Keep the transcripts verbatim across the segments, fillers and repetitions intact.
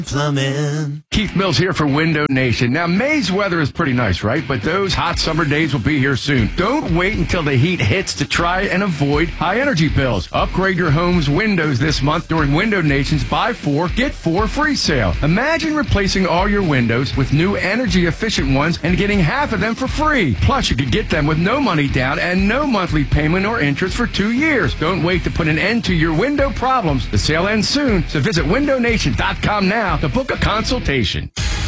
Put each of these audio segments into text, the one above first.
Plumbing. Keith Mills here for Window Nation. Now, May's weather is pretty nice, right? But those hot summer days will be here soon. Don't wait until the heat hits to try and avoid high energy bills. Upgrade your home's windows this month during Window Nation's Buy Four, Get Four free sale. Imagine replacing all your windows with new energy efficient ones and getting half of them for free. Plus, you could get them with no money down and no monthly payment or interest for two years. Don't wait to put an end to your window problems. The sale ends soon, so visit window nation dot com now to book a consultation.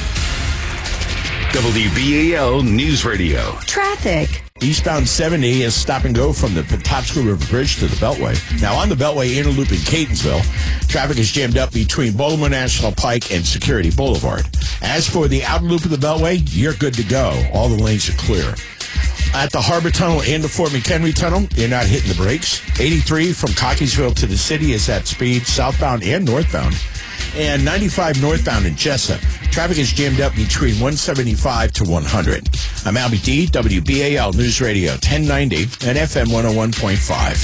W B A L News Radio. Traffic. Eastbound seventy is stop and go from the Petoskey River Bridge to the Beltway. Now on the Beltway inner loop in Catonsville, traffic is jammed up between Baltimore National Pike and Security Boulevard. As for the outer loop of the Beltway, you're good to go. All the lanes are clear. At the Harbor Tunnel and the Fort McHenry Tunnel, you're not hitting the brakes. eighty-three from Cockeysville to the city is at speed, southbound and northbound. And ninety-five northbound in Jessup. Traffic is jammed up between one seventy-five to one hundred. I'm Albie D, W B A L News Radio ten ninety and F M one oh one point five.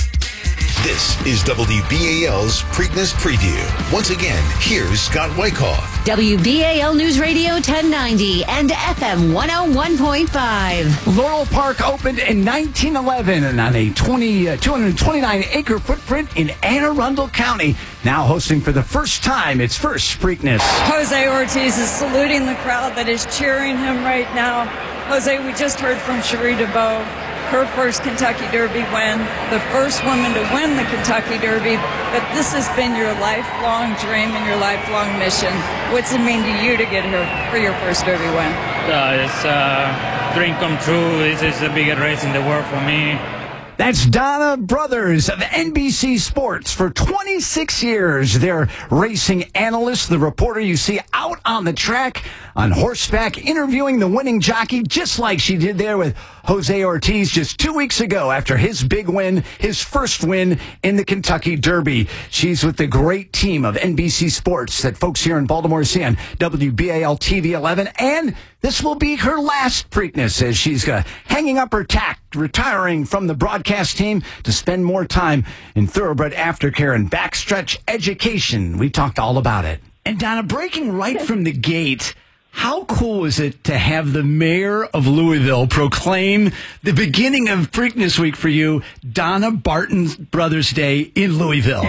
This is W B A L's Preakness Preview. Once again, here's Scott Wyckoff. W B A L News Radio ten ninety and F M one oh one point five. Laurel Park opened in nineteen eleven and on a twenty, uh, two hundred twenty-nine acre footprint in Anne Arundel County. Now hosting for the first time its first Preakness. Jose Ortiz is saluting the crowd that is cheering him right now. Jose, we just heard from Cherie DeBow. Her first Kentucky Derby win, the first woman to win the Kentucky Derby, but this has been your lifelong dream and your lifelong mission. What's it mean to you to get here for your first Derby win? Uh, it's a dream come true. This is the biggest race in the world for me. That's Donna Brothers of N B C Sports. For twenty-six years, they're racing analyst, the reporter you see out on the track on horseback, interviewing the winning jockey, just like she did there with Jose Ortiz just two weeks ago after his big win, his first win in the Kentucky Derby. She's with the great team of N B C Sports that folks here in Baltimore see on W B A L T V eleven. And this will be her last Preakness as she's uh, hanging up her tack, retiring from the broadcast team to spend more time in thoroughbred aftercare and backstretch education. We talked all about it. And Donna, breaking right from the gate, how cool is it to have the mayor of Louisville proclaim the beginning of Preakness Week for you, Donna Barton's Brothers Day in Louisville?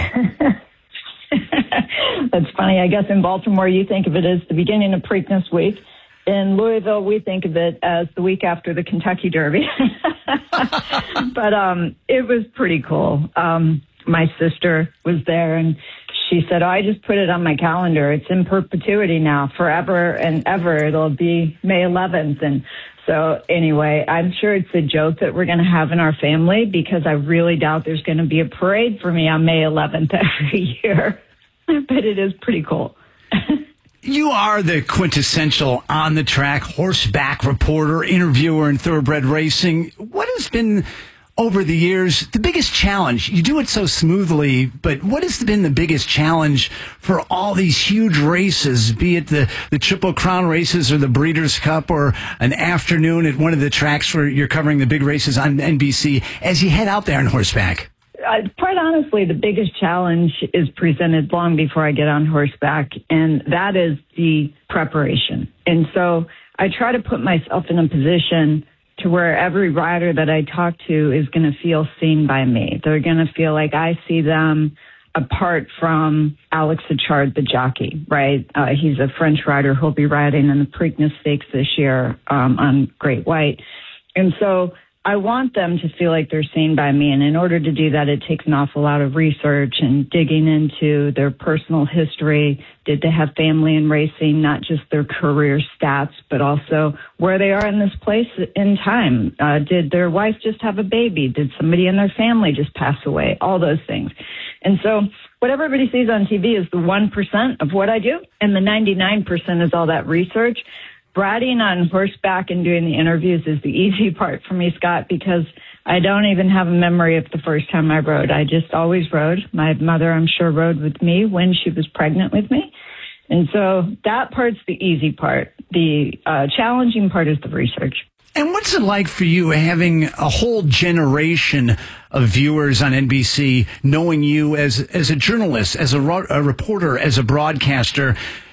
That's funny. I guess in Baltimore you think of it as the beginning of Preakness Week. In Louisville, we think of it as the week after the Kentucky Derby. But um, it was pretty cool. Um, my sister was there, and she said, oh, I just put it on my calendar. It's in perpetuity now, forever and ever. It'll be May eleventh. And so anyway, I'm sure it's a joke that we're going to have in our family because I really doubt there's going to be a parade for me on May eleventh every year. But it is pretty cool. You are the quintessential on-the-track horseback reporter, interviewer in thoroughbred racing. What has been, over the years, the biggest challenge? You do it so smoothly, but what has been the biggest challenge for all these huge races, be it the, the Triple Crown races or the Breeders' Cup or an afternoon at one of the tracks where you're covering the big races on N B C, as you head out there on horseback? Uh, quite honestly, the biggest challenge is presented long before I get on horseback, and that is the preparation. And so I try to put myself in a position to where every rider that I talk to is going to feel seen by me. They're going to feel like I see them apart from Alex Achard, the jockey, right? Uh, he's a French rider who'll be riding in the Preakness Stakes this year um, on Great White. And so I want them to feel like they're seen by me. And in order to do that, it takes an awful lot of research and digging into their personal history. Did they have family in racing, not just their career stats, but also where they are in this place in time? Uh, did their wife just have a baby? Did somebody in their family just pass away? All those things. And so what everybody sees on T V is the one percent of what I do, and the ninety-nine percent is all that research. Riding on horseback and doing the interviews is the easy part for me, Scott, because I don't even have a memory of the first time I rode. I just always rode. My mother, I'm sure, rode with me when she was pregnant with me. And so that part's the easy part. The uh, challenging part is the research. And what's it like for you having a whole generation of viewers on N B C knowing you as as a journalist, as a, a reporter, as a broadcaster?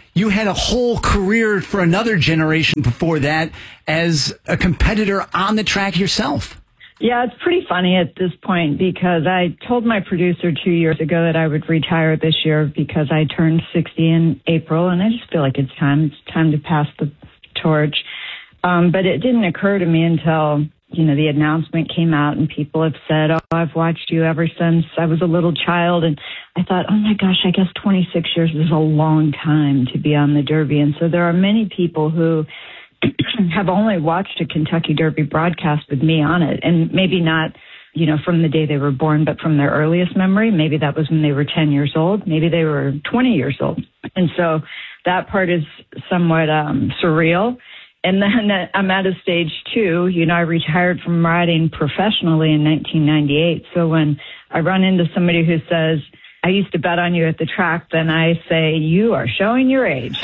you had a whole career for another generation before that as a competitor on the track yourself. Yeah, it's pretty funny at this point because I told my producer two years ago that I would retire this year because I turned sixty in April, and I just feel like it's time. It's time to pass the torch. Um, but it didn't occur to me until, you know, the announcement came out and people have said, oh, I've watched you ever since I was a little child. And I thought, oh my gosh, I guess twenty-six years is a long time to be on the Derby. And so there are many people who have only watched a Kentucky Derby broadcast with me on it. And maybe not, you know, from the day they were born, but from their earliest memory. Maybe that was when they were ten years old. Maybe they were twenty years old. And so that part is somewhat um, surreal. And then I'm at a stage two. You know, I retired from riding professionally in nineteen ninety-eight. So when I run into somebody who says, I used to bet on you at the track, then I say, you are showing your age.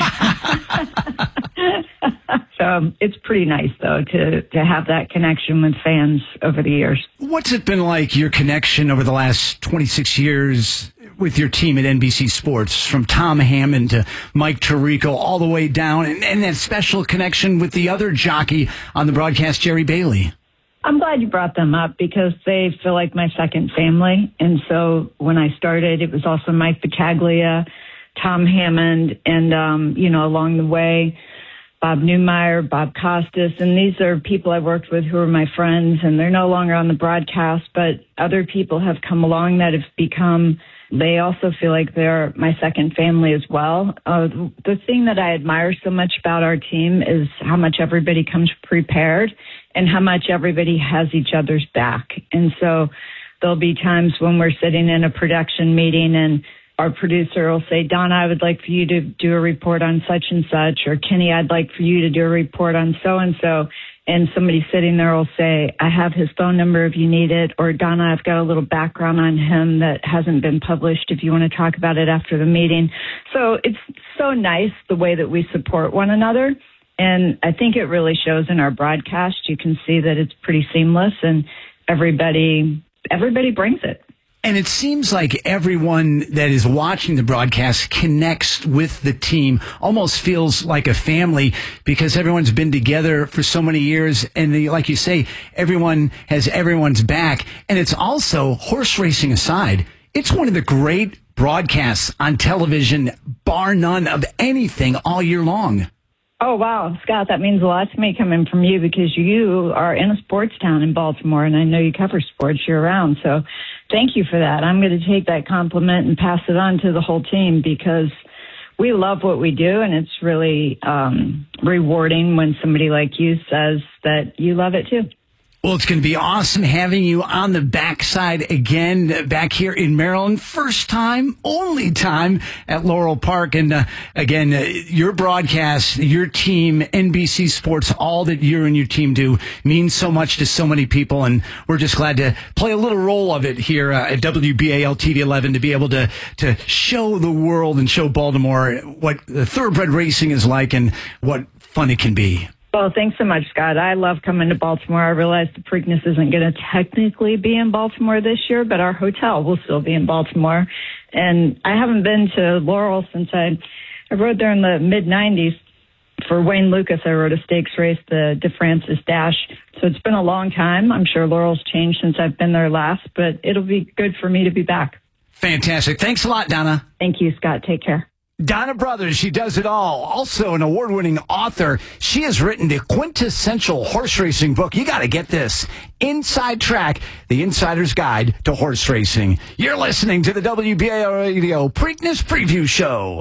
So it's pretty nice, though, to, to have that connection with fans over the years. What's it been like, your connection over the last twenty-six years with your team at N B C Sports, from Tom Hammond to Mike Tirico all the way down, and, and that special connection with the other jockey on the broadcast, Jerry Bailey? I'm glad you brought them up because they feel like my second family. And so when I started, it was also Mike Battaglia, Tom Hammond, and, um, you know, along the way, Bob Newmeyer, Bob Costas, and these are people I worked with who are my friends, and they're no longer on the broadcast, but other people have come along that have become, they also feel like they're my second family as well. Uh, the thing that I admire so much about our team is how much everybody comes prepared and how much everybody has each other's back. And so there'll be times when we're sitting in a production meeting and our producer will say, Donna, I would like for you to do a report on such and such, or Kenny, I'd like for you to do a report on so-and-so. And somebody sitting there will say, I have his phone number if you need it, or Donna, I've got a little background on him that hasn't been published if you want to talk about it after the meeting. So it's so nice the way that we support one another. And I think it really shows in our broadcast. You can see that it's pretty seamless and everybody, everybody brings it. And it seems like everyone that is watching the broadcast connects with the team, almost feels like a family because everyone's been together for so many years. And they, like you say, everyone has everyone's back. And it's also, horse racing aside, it's one of the great broadcasts on television, bar none of anything all year long. Oh, wow. Scott, that means a lot to me coming from you because you are in a sports town in Baltimore, and I know you cover sports year-round. So thank you for that. I'm going to take that compliment and pass it on to the whole team because we love what we do, and it's really um, rewarding when somebody like you says that you love it too. Well, it's going to be awesome having you on the backside again, back here in Maryland. First time, only time at Laurel Park. And uh, again, uh, your broadcast, your team, N B C Sports, all that you and your team do means so much to so many people. And we're just glad to play a little role of it here uh, at W B A L T V eleven to be able to, to show the world and show Baltimore what thoroughbred racing is like and what fun it can be. Well, thanks so much, Scott. I love coming to Baltimore. I realize the Preakness isn't going to technically be in Baltimore this year, but our hotel will still be in Baltimore. And I haven't been to Laurel since I, I rode there in the mid nineties. For Wayne Lucas, I rode a stakes race, the DeFrancis Dash. So it's been a long time. I'm sure Laurel's changed since I've been there last, but it'll be good for me to be back. Fantastic. Thanks a lot, Donna. Thank you, Scott. Take care. Donna Brothers, she does it all. Also an award-winning author. She has written the quintessential horse racing book. You got to get this. Inside Track, the Insider's Guide to Horse Racing. You're listening to the W B A L Radio Preakness Preview Show.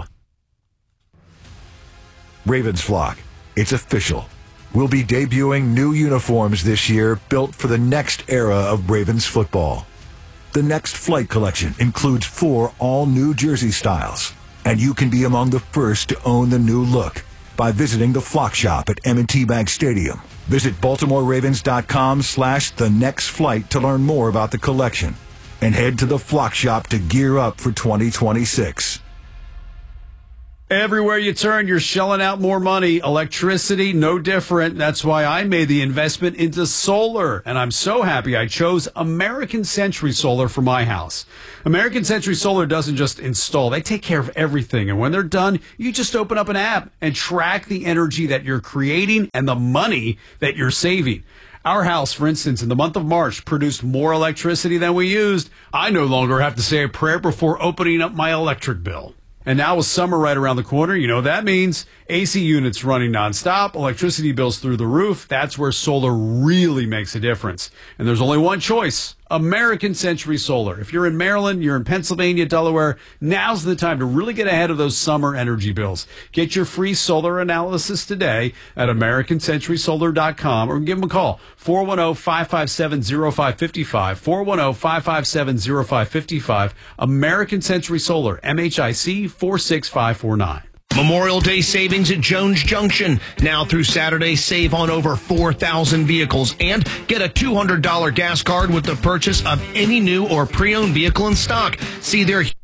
Ravens Flock, it's official. We'll be debuting new uniforms this year built for the next era of Ravens football. The Next Flight collection includes four all-new jersey styles. And you can be among the first to own the new look by visiting the Flock Shop at M and T Bank Stadium. Visit BaltimoreRavens.com slash the next flight to learn more about the collection. And head to the Flock Shop to gear up for twenty twenty-six. Everywhere you turn, you're shelling out more money. Electricity, no different. That's why I made the investment into solar. And I'm so happy I chose American Century Solar for my house. American Century Solar doesn't just install. They take care of everything. And when they're done, you just open up an app and track the energy that you're creating and the money that you're saving. Our house, for instance, in the month of March, produced more electricity than we used. I no longer have to say a prayer before opening up my electric bill. And now with summer right around the corner, you know what that means. A C units running nonstop, electricity bills through the roof. That's where solar really makes a difference. And there's only one choice, American Century Solar. If you're in Maryland, you're in Pennsylvania, Delaware, now's the time to really get ahead of those summer energy bills. Get your free solar analysis today at American Century Solar dot com or give them a call, four one zero, five five seven, zero five five five, four one zero, five five seven, zero five five five, American Century Solar, M H I C four six five four nine. Memorial Day savings at Jones Junction. Now through Saturday, save on over four thousand vehicles and get a two hundred dollars gas card with the purchase of any new or pre-owned vehicle in stock. See their